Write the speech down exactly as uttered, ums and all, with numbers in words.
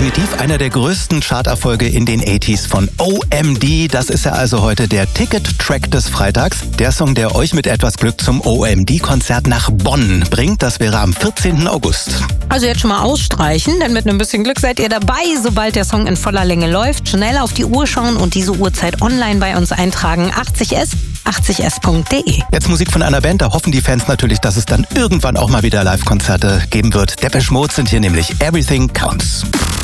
definitiv einer der größten Charterfolge in den achtziger von O M D. Das ist ja also heute der Ticket-Track des Freitags. Der Song, der euch mit etwas Glück zum O M D-Konzert nach Bonn bringt. Das wäre am vierzehnten August. Also jetzt schon mal ausstreichen, denn mit einem bisschen Glück seid ihr dabei, sobald der Song in voller Länge läuft. Schnell auf die Uhr schauen und diese Uhrzeit online bei uns eintragen. achtzig S, achtzig S Punkt de. Jetzt Musik von einer Band, da hoffen die Fans natürlich, dass es dann irgendwann auch mal wieder Live-Konzerte geben wird. Depeche Mode sind hier nämlich Everything Counts.